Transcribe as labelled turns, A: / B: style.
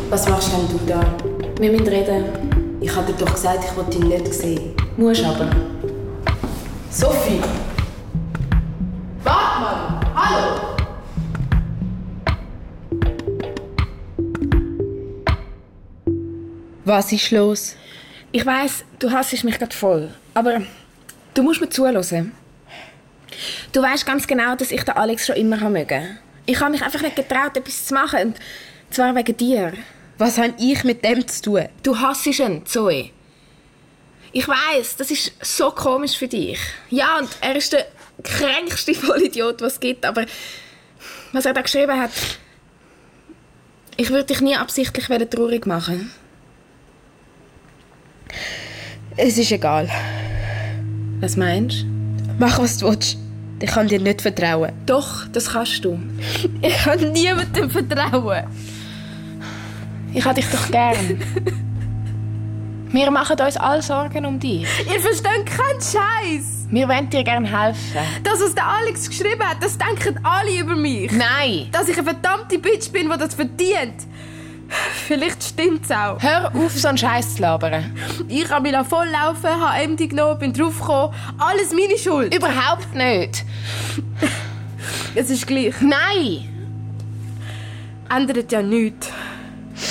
A: Was machst denn du da? Wir müssen reden. Ich habe dir doch gesagt, ich wollte dich nicht sehen. Musst aber. Sophie! Warte mal! Hallo!
B: Was ist los?
C: Ich weiss, du hassest mich gerade voll. Aber du musst mir zuhören. Du weisst ganz genau, dass ich den Alex schon immer mögen. Ich habe mich einfach nicht getraut, etwas zu machen. Und zwar wegen dir.
B: Was habe ich mit dem zu tun?
C: Du hassest ihn, Zoe. Ich weiss, das ist so komisch für dich. Ja, und er ist der kränkste Vollidiot, was es gibt. Aber was er da geschrieben hat... Ich würde dich nie absichtlich traurig machen.
B: Es ist egal.
C: Was meinst du?
B: Mach, was du willst. Ich kann dir nicht vertrauen.
C: Doch, das kannst du.
B: Ich kann niemandem vertrauen.
C: Ich habe dich doch gern. Wir machen uns alle Sorgen um dich.
B: Ihr versteht keinen Scheiß.
C: Wir wollen dir gerne helfen.
B: Das, was der Alex geschrieben hat, das denken alle über mich.
C: Nein.
B: Dass ich eine verdammte Bitch bin, die das verdient. Vielleicht stimmt's auch.
C: Hör auf, so einen Scheiß zu labern.
B: Ich habe mich volllaufen, habe MD genommen, bin draufgekommen. Alles meine Schuld.
C: Überhaupt nicht.
B: Es ist gleich.
C: Nein.
B: Ändert ja nichts.